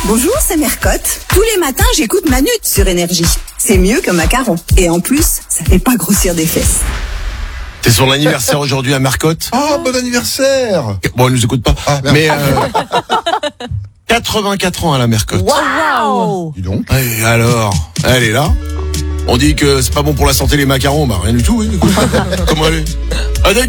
Bonjour, c'est Mercotte. Tous les matins, j'écoute Manute sur Énergie. C'est mieux qu'un macaron. Et en plus, ça fait pas grossir des fesses. C'est son anniversaire aujourd'hui à Mercotte. Ah, bon anniversaire. Bon, elle nous écoute pas. Ah, merde. Mais 84 ans à la Mercotte. Waouh! Dis donc. Et alors, elle est là. On dit que c'est pas bon pour la santé les macarons, bah rien du tout. Oui. Comment elle est?